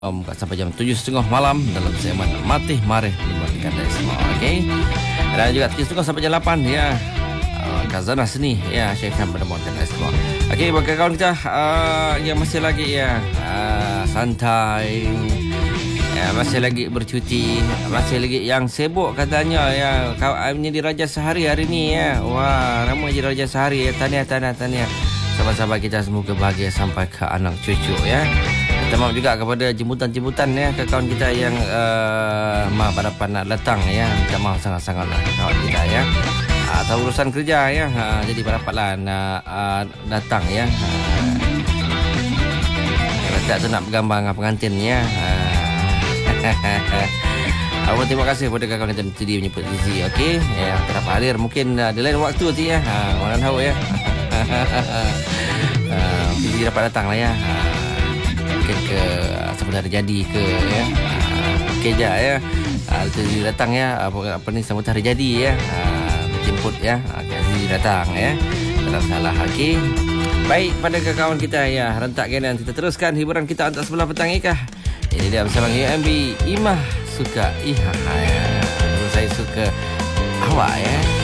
sampai jam 7.30 malam dalam segmen Matih Marih Libatkan dari semua. Okey. Dan juga 7.30 sampai jam 8 ya. Kazana seni ya, Syekh Khan berdemonkan dari semua. Okey, bagi kawan kita yang masih lagi ya santai, ya, masih lagi bercuti, masih lagi yang sibuk katanya ya, kau menjadi raja sehari hari ni ya. Wah, ramai jadi raja sehari ya. Tahniah. Sahabat-sahabat kita semoga bahagia sampai ke anak cucu ya. Minta maaf juga kepada jemputan-jemputan ya, ke kawan kita yang pada nak datang ya. Minta maaf sangat-sangat lah kawan kita ya. Atau urusan kerja ya, jadi berapatlah nak datang ya. Kalau tak tu nak bergambar dengan pengantin ya. Terima kasih kepada kawan kita tadi menyebut Zizi. Okey ya, terdapat hadir mungkin di lain waktu tu ya. Mana tahu ya. Zizi dapat datang lah ya. Mungkin ke sebenarnya jadi ke ya. Okey je ya. Zizi datang ya. Apa ni sambut hari jadi ya. Jemput ya. Zizi datang ya. Tak salah. Okey. Baik, pada kawan kita ya, rentak genan kita teruskan hiburan kita untuk sebelah petang ikah. Ini dia bersama UMB Imah suka Iha ya. Saya suka awak ya.